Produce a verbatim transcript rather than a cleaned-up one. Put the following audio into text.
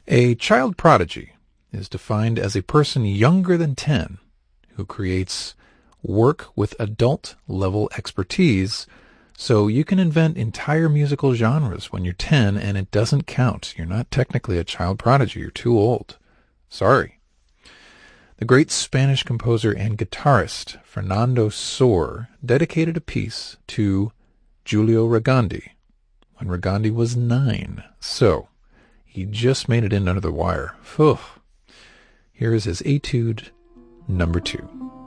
A child prodigy is defined as a person younger than ten who creates work with adult-level expertise, so you can invent entire musical genres when you're ten and it doesn't count. You're not technically a child prodigy. You're too old. Sorry. The great Spanish composer and guitarist Fernando Sor dedicated a piece to Giulio Regandi when Regandi was nine. So, he just made it in under the wire. Phew. Here is his Etude number two.